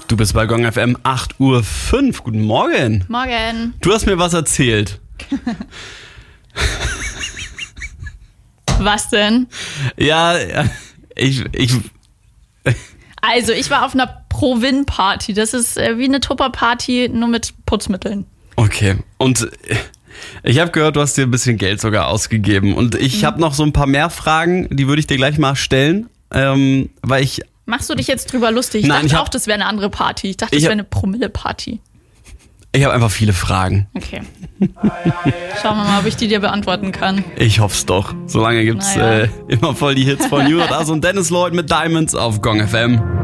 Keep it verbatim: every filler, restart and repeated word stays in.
Du bist bei Gong F M, acht Uhr fünf. Guten Morgen. Morgen. Du hast mir was erzählt. Was denn? Ja, ich... ich Also, ich war auf einer Pro-Win-Party. Das ist äh, wie eine Tupper-Party, nur mit Putzmitteln. Okay, und ich habe gehört, du hast dir ein bisschen Geld sogar ausgegeben. Und ich mhm. habe noch so ein paar mehr Fragen, die würde ich dir gleich mal stellen, ähm, weil ich... Machst du dich jetzt drüber lustig? Ich Nein, dachte ich hab, auch, das wäre eine andere Party. Ich dachte, das wäre eine Promille-Party. Ich habe einfach viele Fragen. Okay. Schauen wir mal, ob ich die dir beantworten kann. Ich hoffe es doch. Solange gibt's naja. äh, immer voll die Hits von Jurat und Dennis Lloyd mit Diamonds auf Gong F M.